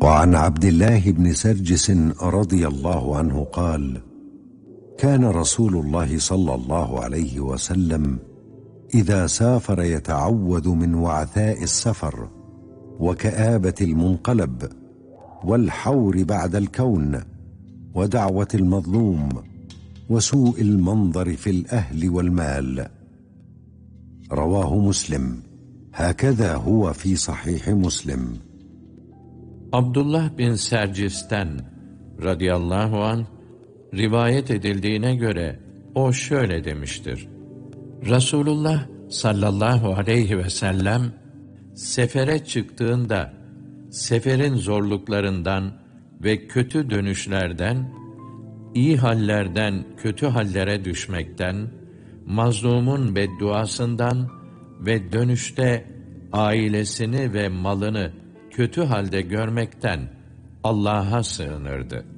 وعن عبد الله بن سرجس رضي الله عنه قال: كان رسول الله صلى الله عليه وسلم إذا سافر يتعوذ من وعثاء السفر وكآبة المنقلب والحور بعد الكون ودعوة المظلوم وسوء المنظر في الأهل والمال. رواه مسلم. هكذا هو في صحيح مسلم. Abdullah bin Sercis'ten radıyallahu anh rivayet edildiğine göre o şöyle demiştir: Resulullah sallallahu aleyhi ve sellem sefere çıktığında seferin zorluklarından ve kötü dönüşlerden, iyi hallerden kötü hallere düşmekten, mazlumun bedduasından ve dönüşte ailesini ve malını kötü halde görmekten Allah'a sığınırdı.